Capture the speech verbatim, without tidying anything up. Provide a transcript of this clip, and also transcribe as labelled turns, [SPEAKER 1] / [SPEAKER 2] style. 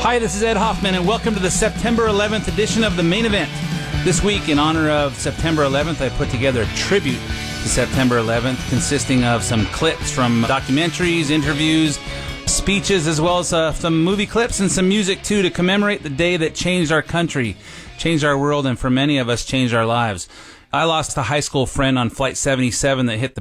[SPEAKER 1] Hi, this is Ed Hoffman, and welcome to the September eleventh edition of The Main Event. This week, in honor of September eleventh, I put together a tribute to September eleventh, consisting of some clips from documentaries, interviews, speeches, as well as uh, some movie clips and some music, too, to commemorate the day that changed our country, changed our world, and for many of us, changed our lives. I lost a high school friend on Flight seventy-seven that hit the